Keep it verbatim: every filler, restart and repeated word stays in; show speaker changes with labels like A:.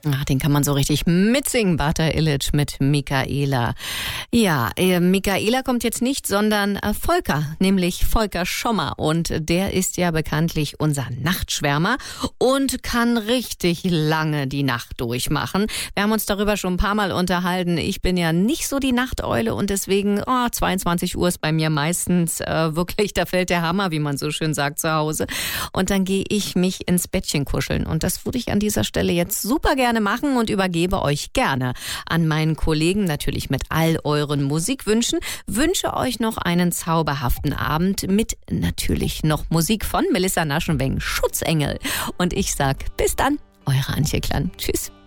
A: Ach, den kann man so richtig mitsingen, Bata Illich mit Michaela. Ja, äh, Michaela kommt jetzt nicht, sondern äh, Volker, nämlich Volker Schommer. Und der ist ja bekanntlich unser Nachtschwärmer und kann richtig lange die Nacht durchmachen. Wir haben uns darüber schon ein paar Mal unterhalten. Ich bin ja nicht so die Nachteule und deswegen, oh, zweiundzwanzig Uhr ist bei mir meistens äh, wirklich, da fällt der Hammer, wie man so schön sagt, zu Hause. Und dann gehe ich mich ins Bettchen kuscheln. Und das würde ich an dieser Stelle jetzt super gerne machen und übergebe euch gerne an meinen Kollegen, natürlich mit all euren Musikwünschen. Wünsche euch noch einen zauberhaften Abend mit natürlich noch Musik von Melissa Naschenweng, Schutzengel. Und ich sag bis dann, eure Antje Klan. Tschüss.